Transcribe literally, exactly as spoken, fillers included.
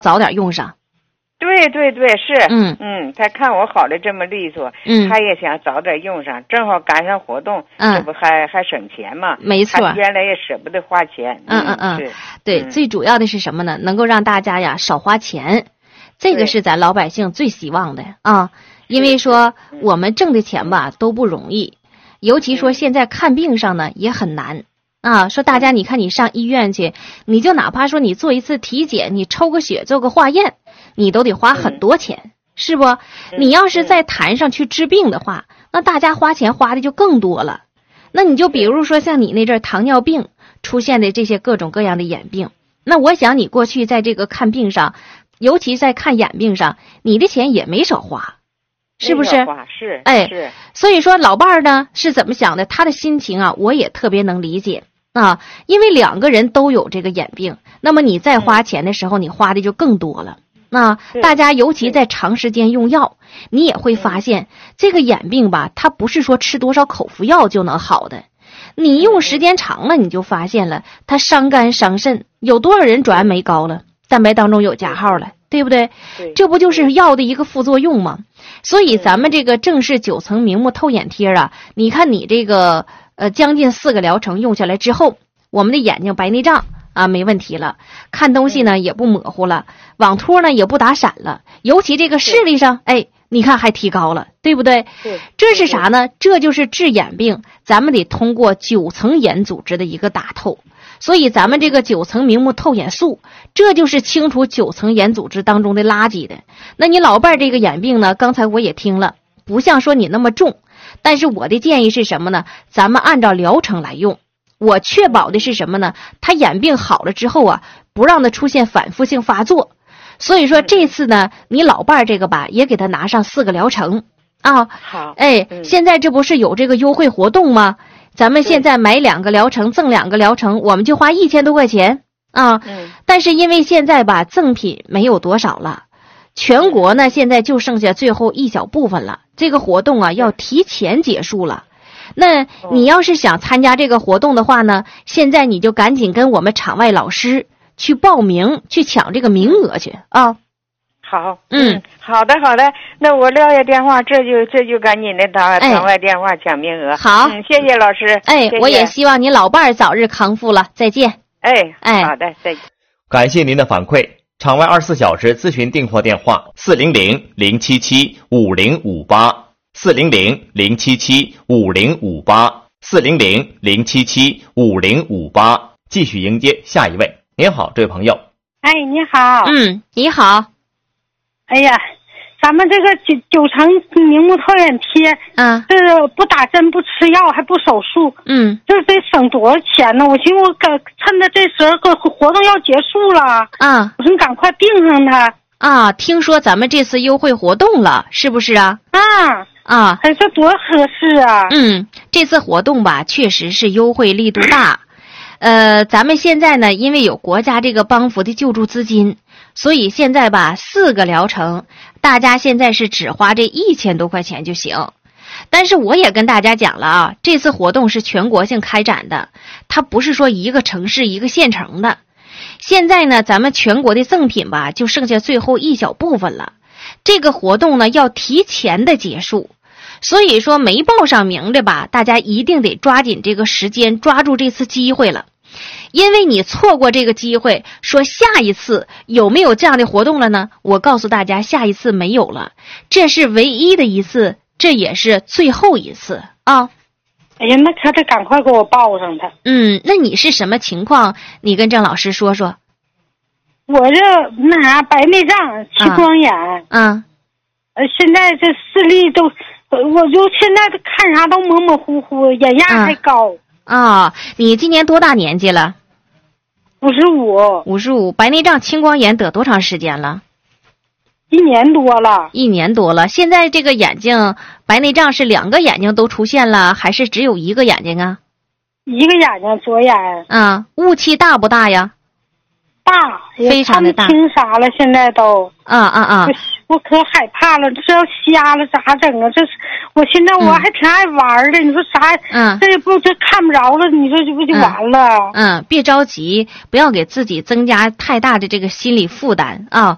早点用上。 对对对，是， 嗯嗯，他看我好的这么利索， 嗯， 他也想早点用上，正好赶上活动， 嗯， 这不还还省钱嘛？ 没错， 他原来也舍不得花钱。 嗯嗯嗯， 对对、嗯，最主要的是什么呢？能够让大家呀少花钱，这个是咱老百姓最希望的啊。因为说我们挣的钱吧都不容易，尤其说现在看病上呢也很难。啊，说大家你看你上医院去，你就哪怕说你做一次体检，你抽个血做个化验，你都得花很多钱，嗯、是不？你要是在坛上去治病的话，那大家花钱花的就更多了。那你就比如说像你那阵糖尿病出现的这些各种各样的眼病，那我想你过去在这个看病上，尤其在看眼病上，你的钱也没少花。是不是？ 是， 哎， 是。 所以说老伴儿呢是怎么想的？他的心情啊，我也特别能理解啊。因为两个人都有这个眼病，那么你再花钱的时候，嗯、你花的就更多了。啊，大家尤其在长时间用药，你也会发现、嗯、这个眼病吧，它不是说吃多少口服药就能好的。你用时间长了，你就发现了它伤肝伤肾，有多少人转氨酶高了，蛋白当中有加号了。对不对？ 对， 这不就是药的一个副作用吗？所以咱们这个正视九层明目透眼贴啊，你看你这个呃将近四个疗程用下来之后，我们的眼睛白内障啊没问题了，看东西呢也不模糊了，网托呢也不打闪了，尤其这个视力上，哎，你看还提高了，对不对？ 对， 这是啥呢？这就是治眼病，咱们得通过九层眼组织的一个打透。所以咱们这个九层明目透眼素，这就是清除九层眼组织当中的垃圾的。那你老伴儿这个眼病呢，刚才我也听了，不像说你那么重，但是我的建议是什么呢？咱们按照疗程来用。我确保的是什么呢？他眼病好了之后啊，不让他出现反复性发作。所以说这次呢，你老伴儿这个吧，也给他拿上四个疗程啊。 好， 哎，嗯、现在这不是有这个优惠活动吗？咱们现在买两个疗程赠两个疗程，我们就花一千多块钱啊。 嗯。 但是因为现在吧，赠品没有多少了，全国呢现在就剩下最后一小部分了。这个活动啊要提前结束了。那你要是想参加这个活动的话呢，现在你就赶紧跟我们场外老师去报名，去抢这个名额去啊。 好， 嗯， 嗯好的，好的，那我撂下电话，这就这就赶紧的打场外电话抢名额。 好， 嗯，谢谢老师。 哎， 谢谢我也希望你老伴儿早日康复了，再见。 哎， 哎， 好的，再见。 感谢您的反馈。场外二十四小时咨询订货电话：四零零零七七五零五八，四零零零七七五零五八，四零零零七七五零五八。继续迎接下一位。您好，这位朋友。 哎，你好。 嗯，你好。 哎呀，咱们这个九九层明目透眼贴， 嗯， 这个不打针、不吃药，还不手术， 嗯， 这得省多少钱呢？我寻思我赶趁着这时候个活动要结束了， 啊， 我说赶快订上它。 啊，听说咱们这次优惠活动了，是不是啊？ 啊啊， 哎，这多合适啊！ 嗯，这次活动吧，确实是优惠力度大。呃，咱们现在呢，因为有国家这个帮扶的救助资金，所以现在吧，四个疗程，大家现在是只花这一千多块钱就行。但是我也跟大家讲了啊，这次活动是全国性开展的，它不是说一个城市一个县城的。现在呢，咱们全国的赠品吧，就剩下最后一小部分了。这个活动呢，要提前的结束。所以说没报上名的吧，大家一定得抓紧这个时间，抓住这次机会了。因为你错过这个机会，说下一次有没有这样的活动了呢？我告诉大家，下一次没有了，这是唯一的一次，这也是最后一次啊。 哎呀，那可得赶快给我报上它。 嗯，那你是什么情况？你跟郑老师说说。 我这那啥白内障、青光眼， 嗯、啊， 呃，现在这视力都，我就现在看啥都模模糊糊，眼压还高。 啊、哦，你今年多大年纪了？ 五十五。 五十五，白内障、青光眼得多长时间了？ 一年多了。 一年多了。现在这个眼睛白内障是两个眼睛都出现了，还是只有一个眼睛啊？ 一个眼睛，左眼。 啊，雾气大不大呀？ 大， 非常的大。 听啥了？现在都。 啊啊啊！ 我可害怕了，这要瞎了咋整啊？这是我现在我还挺爱玩的，嗯、你说啥？ 嗯， 这不这看不着了，你说这不就完了？ 嗯，嗯别着急，不要给自己增加太大的这个心理负担啊。